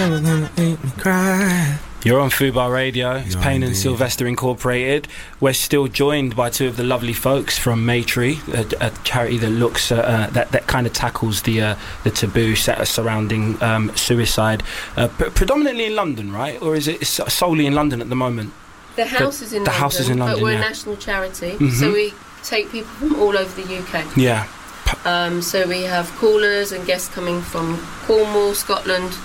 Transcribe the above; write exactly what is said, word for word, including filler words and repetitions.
You're on Fubar Radio. It's Yeah, Payne and indeed. Sylvester Incorporated. We're still joined by two of the lovely folks from Maytree, a, a charity that looks uh, uh, that that kind of tackles the uh, the taboo set surrounding um, suicide, uh, p- predominantly in London, right? Or is it s- solely in London at the moment? The house is in the London, house is in London, but we're yeah. a national charity, Mhm. so we take people from all over the U K. Yeah. Um, so we have callers and guests coming from Cornwall, Scotland,